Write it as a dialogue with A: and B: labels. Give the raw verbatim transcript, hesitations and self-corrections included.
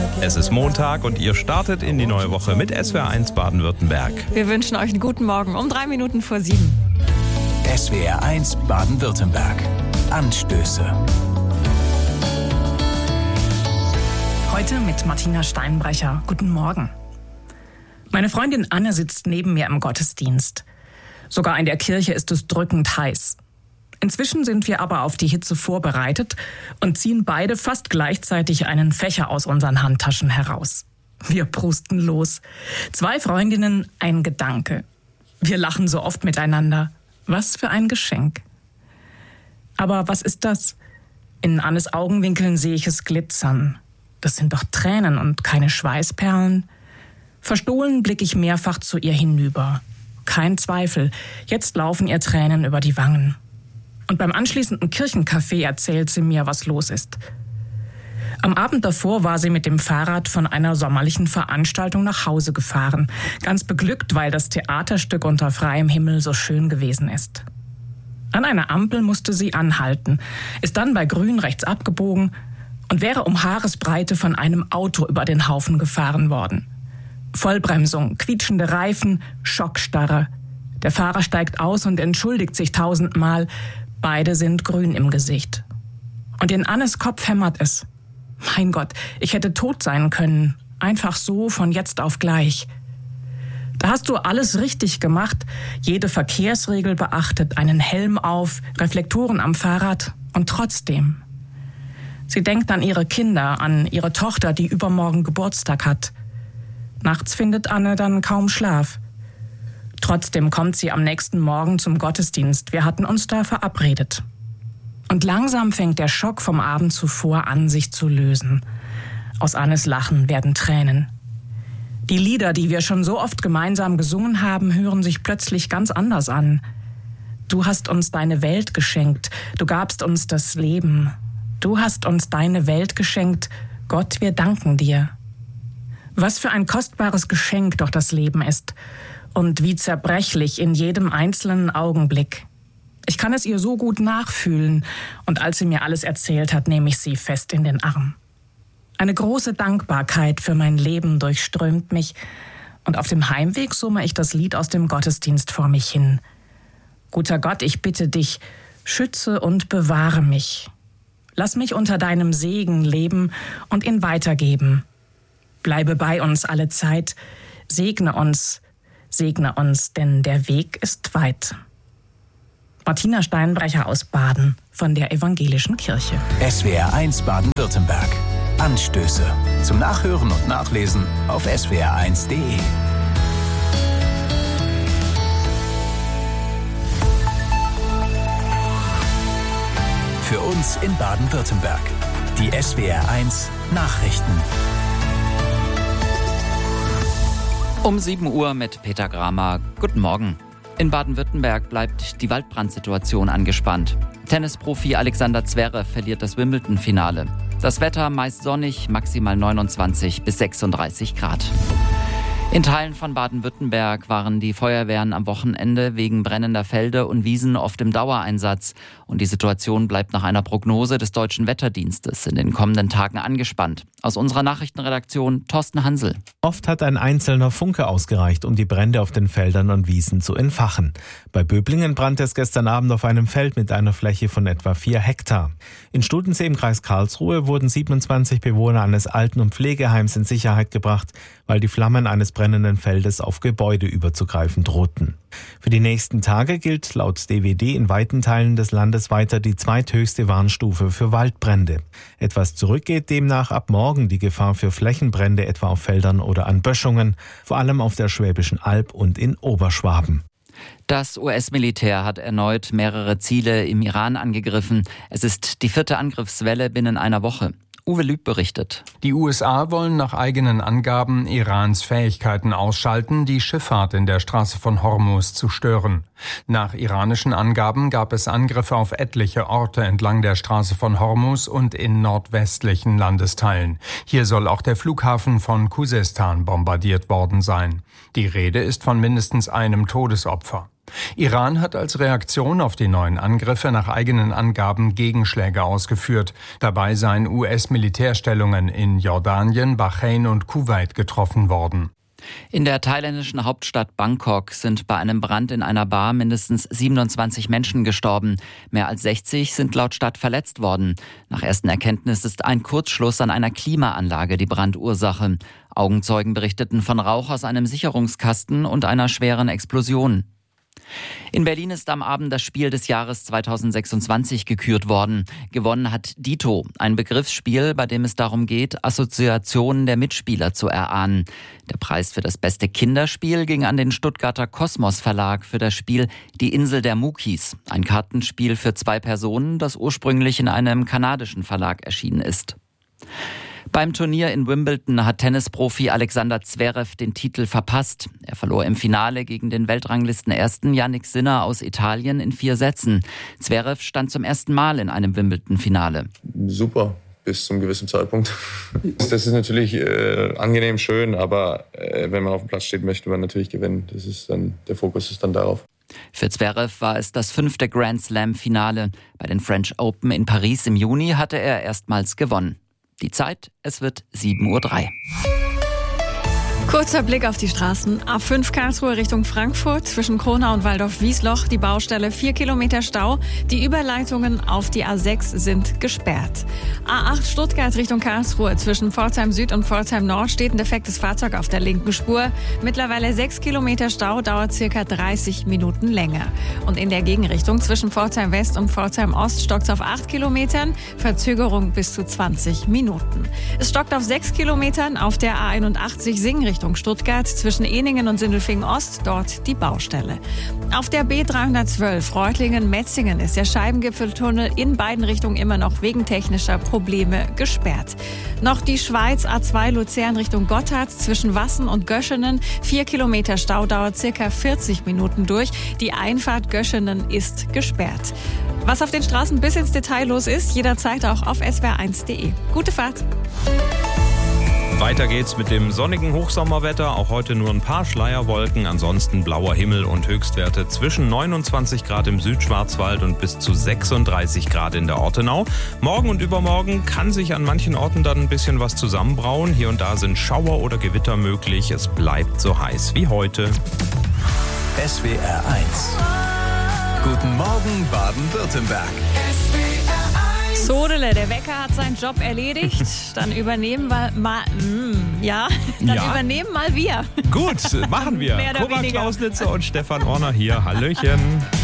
A: Es ist Montag und ihr startet in die neue Woche mit S W R eins Baden-Württemberg.
B: Wir wünschen euch einen guten Morgen um drei Minuten vor sieben.
C: S W R eins Baden-Württemberg. Anstöße.
D: Heute mit Martina Steinbrecher. Guten Morgen. Meine Freundin Anne sitzt neben mir im Gottesdienst. Sogar in der Kirche ist es drückend heiß. Inzwischen sind wir aber auf die Hitze vorbereitet und ziehen beide fast gleichzeitig einen Fächer aus unseren Handtaschen heraus. Wir prusten los. Zwei Freundinnen, ein Gedanke. Wir lachen so oft miteinander. Was für ein Geschenk. Aber was ist das? In Annes Augenwinkeln sehe ich es glitzern. Das sind doch Tränen und keine Schweißperlen. Verstohlen blicke ich mehrfach zu ihr hinüber. Kein Zweifel, jetzt laufen ihr Tränen über die Wangen. Und beim anschließenden Kirchencafé erzählt sie mir, was los ist. Am Abend davor war sie mit dem Fahrrad von einer sommerlichen Veranstaltung nach Hause gefahren. Ganz beglückt, weil das Theaterstück unter freiem Himmel so schön gewesen ist. An einer Ampel musste sie anhalten, ist dann bei Grün rechts abgebogen und wäre um Haaresbreite von einem Auto über den Haufen gefahren worden. Vollbremsung, quietschende Reifen, Schockstarre. Der Fahrer steigt aus und entschuldigt sich tausendmal. Beide sind grün im Gesicht. Und in Annes Kopf hämmert es. Mein Gott, ich hätte tot sein können. Einfach so, von jetzt auf gleich. Da hast du alles richtig gemacht, jede Verkehrsregel beachtet, einen Helm auf, Reflektoren am Fahrrad und trotzdem. Sie denkt an ihre Kinder, an ihre Tochter, die übermorgen Geburtstag hat. Nachts findet Anne dann kaum Schlaf. Trotzdem kommt sie am nächsten Morgen zum Gottesdienst. Wir hatten uns da verabredet. Und langsam fängt der Schock vom Abend zuvor an, sich zu lösen. Aus Annes Lachen werden Tränen. Die Lieder, die wir schon so oft gemeinsam gesungen haben, hören sich plötzlich ganz anders an. Du hast uns deine Welt geschenkt. Du gabst uns das Leben. Du hast uns deine Welt geschenkt. Gott, wir danken dir. Was für ein kostbares Geschenk doch das Leben ist und wie zerbrechlich in jedem einzelnen Augenblick. Ich kann es ihr so gut nachfühlen und als sie mir alles erzählt hat, nehme ich sie fest in den Arm. Eine große Dankbarkeit für mein Leben durchströmt mich und auf dem Heimweg summe ich das Lied aus dem Gottesdienst vor mich hin. Guter Gott, ich bitte dich, schütze und bewahre mich. Lass mich unter deinem Segen leben und ihn weitergeben. Bleibe bei uns alle Zeit, segne uns, segne uns, denn der Weg ist weit. Martina Steinbrecher aus Baden von der Evangelischen Kirche.
C: S W R eins Baden-Württemberg. Anstöße. Zum Nachhören und Nachlesen auf S W R eins Punkt de. Für uns in Baden-Württemberg. Die S W R eins Nachrichten.
E: Um sieben Uhr mit Peter Gramer. Guten Morgen. In Baden-Württemberg bleibt die Waldbrandsituation angespannt. Tennisprofi Alexander Zverev verliert das Wimbledon-Finale. Das Wetter meist sonnig, maximal neunundzwanzig bis sechsunddreißig Grad. In Teilen von Baden-Württemberg waren die Feuerwehren am Wochenende wegen brennender Felder und Wiesen oft im Dauereinsatz. Und die Situation bleibt nach einer Prognose des Deutschen Wetterdienstes in den kommenden Tagen angespannt. Aus unserer Nachrichtenredaktion Thorsten Hansel.
F: Oft hat ein einzelner Funke ausgereicht, um die Brände auf den Feldern und Wiesen zu entfachen. Bei Böblingen brannte es gestern Abend auf einem Feld mit einer Fläche von etwa vier Hektar. In Studensee im Kreis Karlsruhe wurden siebenundzwanzig Bewohner eines Alten- und Pflegeheims in Sicherheit gebracht, weil die Flammen eines brennenden Feldes auf Gebäude überzugreifen drohten. Für die nächsten Tage gilt laut D W D in weiten Teilen des Landes weiter die zweithöchste Warnstufe für Waldbrände. Etwas zurückgeht demnach ab morgen die Gefahr für Flächenbrände etwa auf Feldern oder an Böschungen, vor allem auf der Schwäbischen Alb und in Oberschwaben.
E: Das U S-Militär hat erneut mehrere Ziele im Iran angegriffen. Es ist die vierte Angriffswelle binnen einer Woche. Uwe Lüb berichtet.
G: Die U S A wollen nach eigenen Angaben Irans Fähigkeiten ausschalten, die Schifffahrt in der Straße von Hormuz zu stören. Nach iranischen Angaben gab es Angriffe auf etliche Orte entlang der Straße von Hormuz und in nordwestlichen Landesteilen. Hier soll auch der Flughafen von Khuzestan bombardiert worden sein. Die Rede ist von mindestens einem Todesopfer. Iran hat als Reaktion auf die neuen Angriffe nach eigenen Angaben Gegenschläge ausgeführt. Dabei seien U S-Militärstellungen in Jordanien, Bahrain und Kuwait getroffen worden.
E: In der thailändischen Hauptstadt Bangkok sind bei einem Brand in einer Bar mindestens siebenundzwanzig Menschen gestorben. Mehr als sechzig sind laut Stadt verletzt worden. Nach ersten Erkenntnissen ist ein Kurzschluss an einer Klimaanlage die Brandursache. Augenzeugen berichteten von Rauch aus einem Sicherungskasten und einer schweren Explosion. In Berlin ist am Abend das Spiel des Jahres zweitausendsechsundzwanzig gekürt worden. Gewonnen hat Dito, ein Begriffsspiel, bei dem es darum geht, Assoziationen der Mitspieler zu erahnen. Der Preis für das beste Kinderspiel ging an den Stuttgarter Kosmos Verlag für das Spiel Die Insel der Mukis, ein Kartenspiel für zwei Personen, das ursprünglich in einem kanadischen Verlag erschienen ist. Beim Turnier in Wimbledon hat Tennisprofi Alexander Zverev den Titel verpasst. Er verlor im Finale gegen den Weltranglistenersten Jannik Sinner aus Italien in vier Sätzen. Zverev stand zum ersten Mal in einem Wimbledon-Finale.
H: Super, bis zum gewissen Zeitpunkt. Das ist natürlich äh, angenehm schön, aber äh, wenn man auf dem Platz steht, möchte man natürlich gewinnen. Das ist dann, der Fokus ist dann darauf.
E: Für Zverev war es das fünfte Grand Slam-Finale. Bei den French Open in Paris im Juni hatte er erstmals gewonnen. Die Zeit, es wird sieben Uhr drei.
B: Kurzer Blick auf die Straßen. A fünf Karlsruhe Richtung Frankfurt, zwischen Kronau und Waldorf-Wiesloch, die Baustelle, vier Kilometer Stau. Die Überleitungen auf die A sechs sind gesperrt. A acht Stuttgart Richtung Karlsruhe, zwischen Pforzheim Süd und Pforzheim Nord steht ein defektes Fahrzeug auf der linken Spur. Mittlerweile sechs Kilometer Stau, dauert circa dreißig Minuten länger. Und in der Gegenrichtung zwischen Pforzheim West und Pforzheim Ost stockt es auf acht Kilometern, Verzögerung bis zu zwanzig Minuten. Es stockt auf sechs Kilometern auf der A einundachtzig Singen Richtung Stuttgart, zwischen Ehningen und Sindelfingen Ost, dort die Baustelle. Auf der B dreihundertzwölf Reutlingen-Metzingen ist der Scheibengipfeltunnel in beiden Richtungen immer noch wegen technischer Probleme gesperrt. Noch die Schweiz A zwei Luzern Richtung Gotthard, zwischen Wassen und Göschenen, vier Kilometer Stau, dauert circa vierzig Minuten durch. Die Einfahrt Göschenen ist gesperrt. Was auf den Straßen bis ins Detail los ist, jederzeit auch auf S W R eins punkt de. Gute Fahrt!
A: Weiter geht's mit dem sonnigen Hochsommerwetter. Auch heute nur ein paar Schleierwolken, ansonsten blauer Himmel und Höchstwerte zwischen neunundzwanzig Grad im Südschwarzwald und bis zu sechsunddreißig Grad in der Ortenau. Morgen und übermorgen kann sich an manchen Orten dann ein bisschen was zusammenbrauen. Hier und da sind Schauer oder Gewitter möglich. Es bleibt so heiß wie heute.
C: S W R eins. Guten Morgen Baden-Württemberg.
B: Sodele, der Wecker hat seinen Job erledigt. Dann übernehmen wir mal, mm, ja, dann
A: Ja.
B: übernehmen mal wir.
A: Gut, machen wir.
B: Mehr oder
A: Cora
B: weniger.
A: Klauslitzer und Stefan Orner hier. Hallöchen.